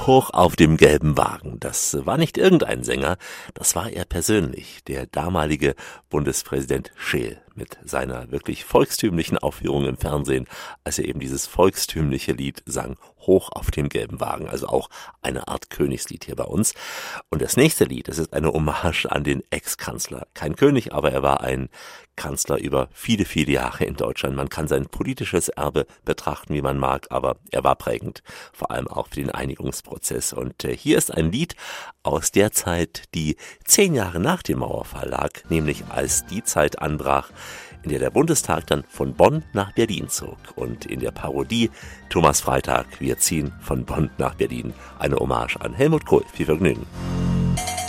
Hoch auf dem gelben Wagen. Das war nicht irgendein Sänger, das war er persönlich, der damalige Bundespräsident Scheel mit seiner wirklich volkstümlichen Aufführung im Fernsehen, als er eben dieses volkstümliche Lied sang, Hoch auf dem gelben Wagen, also auch eine Art Königslied hier bei uns. Und das nächste Lied, das ist eine Hommage an den Ex-Kanzler. Kein König, aber er war ein Kanzler über viele, viele Jahre in Deutschland. Man kann sein politisches Erbe betrachten, wie man mag, aber er war prägend, vor allem auch für den Einigungsprozess. Und hier ist ein Lied aus der Zeit, die 10 Jahre nach dem Mauerfall lag, nämlich als die Zeit anbrach, in der der Bundestag dann von Bonn nach Berlin zog. Und in der Parodie Thomas Freitag, wir ziehen von Bonn nach Berlin, eine Hommage an Helmut Kohl. Viel Vergnügen.